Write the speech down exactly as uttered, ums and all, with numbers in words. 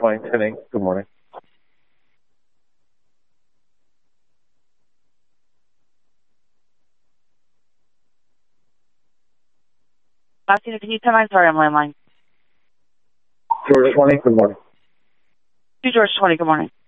twenty, ten eight. Good morning. Martina, can you tell my sorry, I'm landline. George twenty, good morning. To George twenty, good morning.